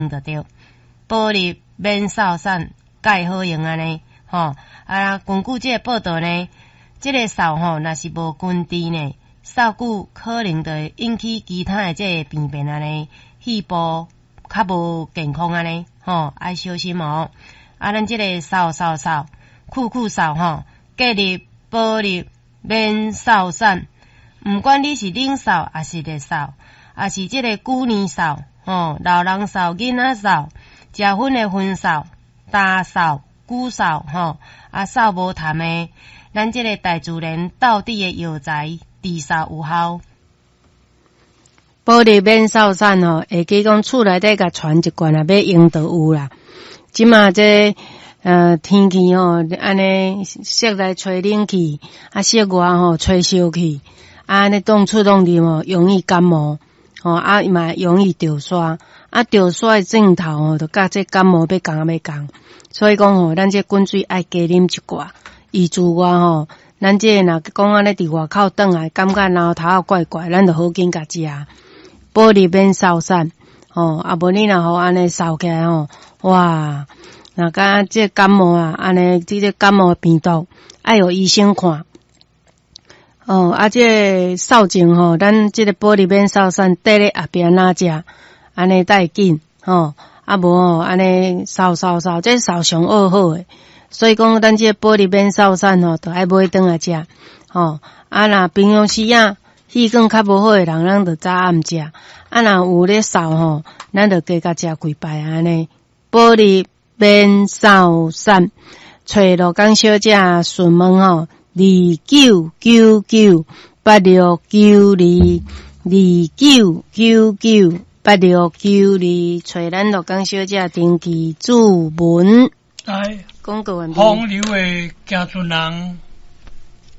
就对，保利免扫散，介好用安尼，吼啊！根据这个报道呢，这个扫吼若是无根治呢，扫久可能就会引起其他的这个病变安尼，肺部较无健康安尼，吼爱小心哦。啊，咱这个扫扫吼，隔离保利免扫散，毋管你是冷扫还是热扫，还是这个旧年扫，吼老人扫、囡仔扫、食薰的薰扫、大扫、古扫，吼啊扫无痰的，咱这个大自然道地的药材治扫有效。 保利免扫散吼，会记讲厝内底甲传一罐啊，要用就有啦。即马这天气吼，安尼室内吹冷气，啊室外吼吹烧气，安尼动出动入吼，容易感冒，吼啊嘛容易着痧，啊着痧的症头吼，就甲这感冒要共，所以讲吼，咱这滚水爱加啉一寡，以自外吼，咱这若讲安尼伫外口转来，感觉脑头啊怪怪，咱就好紧甲食，保利免扫散，吼啊无你若好安尼扫起来吼，哇！那甲这感冒啊，安尼这个感冒病毒爱有医生看。哦，啊这扫症吼，咱这个保利免扫散，缀咧后壁哪食，安尼带紧吼，啊无吼安尼扫，这扫上好诶。所以讲，咱这个保利免扫散吼，都爱买转来食。吼，啊若平常时啊，气管较无好诶人，咱就早暗食。啊若有咧扫吼，咱就加甲食几摆安尼。保利免扫散，找罗岗小姐询问吼，29998692，29998692，找咱罗岗小姐登记注文。 来， 广告完毕。 风流的家村人。